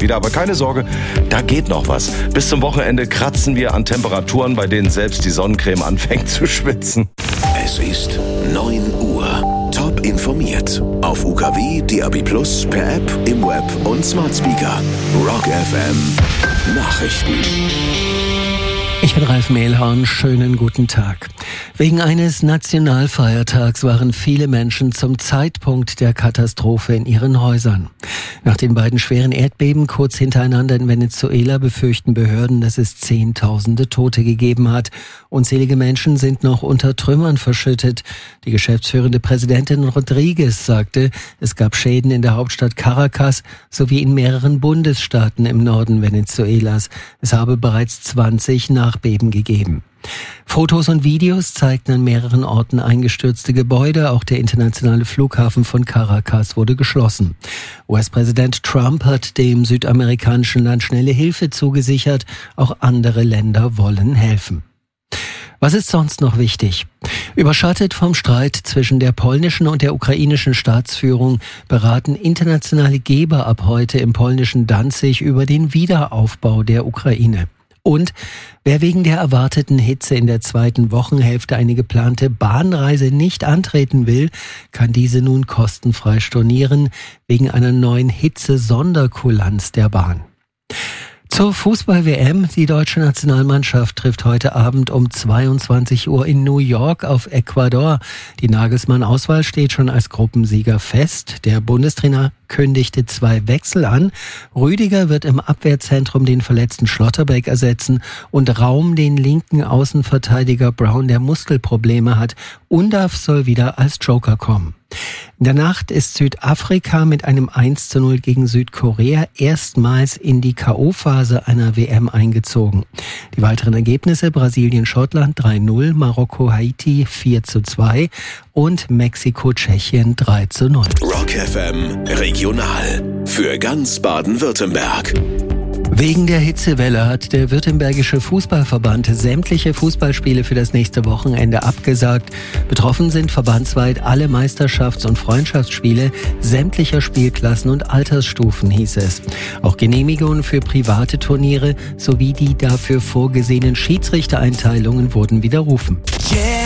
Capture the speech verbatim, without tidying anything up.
schon wieder. Aber keine Sorge, da geht noch was. Bis zum Wochenende kratzen wir an Temperaturen, bei denen selbst die Sonnencreme anfängt zu schwitzen. Es ist neun Uhr. Top informiert. Auf U K W, D A B Plus, per App, im Web und Smart Speaker. Rock F M. Nachrichten. Ich bin Ralf Mehlhorn, schönen guten Tag. Wegen eines Nationalfeiertags waren viele Menschen zum Zeitpunkt der Katastrophe in ihren Häusern. Nach den beiden schweren Erdbeben kurz hintereinander in Venezuela befürchten Behörden, dass es Zehntausende Tote gegeben hat. Unzählige Menschen sind noch unter Trümmern verschüttet. Die geschäftsführende Präsidentin Rodriguez sagte, es gab Schäden in der Hauptstadt Caracas sowie in mehreren Bundesstaaten im Norden Venezuelas. Es habe bereits zwanzig Nachbeben gegeben. Fotos und Videos zeigten an mehreren Orten eingestürzte Gebäude. Auch der internationale Flughafen von Caracas wurde geschlossen. U S-Präsident Trump hat dem südamerikanischen Land schnelle Hilfe zugesichert. Auch andere Länder wollen helfen. Was ist sonst noch wichtig? Überschattet vom Streit zwischen der polnischen und der ukrainischen Staatsführung beraten internationale Geber ab heute im polnischen Danzig über den Wiederaufbau der Ukraine. Und wer wegen der erwarteten Hitze in der zweiten Wochenhälfte eine geplante Bahnreise nicht antreten will, kann diese nun kostenfrei stornieren, wegen einer neuen Hitze-Sonderkulanz der Bahn. Zur Fußball-W M. Die deutsche Nationalmannschaft trifft heute Abend um zweiundzwanzig Uhr in New York auf Ecuador. Die Nagelsmann-Auswahl steht schon als Gruppensieger fest. Der Bundestrainer kündigte zwei Wechsel an. Rüdiger wird im Abwehrzentrum den verletzten Schlotterbeck ersetzen und Raum den linken Außenverteidiger Brown, der Muskelprobleme hat. Undav soll wieder als Joker kommen. In der Nacht ist Südafrika mit einem eins zu null gegen Südkorea erstmals in die K O-Phase einer W M eingezogen. Die weiteren Ergebnisse: Brasilien-Schottland drei null, Marokko-Haiti vier zu zwei und Mexiko-Tschechien drei zu null. Rock F M Regional für ganz Baden-Württemberg. Wegen der Hitzewelle hat der Württembergische Fußballverband sämtliche Fußballspiele für das nächste Wochenende abgesagt. Betroffen sind verbandsweit alle Meisterschafts- und Freundschaftsspiele sämtlicher Spielklassen und Altersstufen, hieß es. Auch Genehmigungen für private Turniere sowie die dafür vorgesehenen Schiedsrichtereinteilungen wurden widerrufen. Yeah.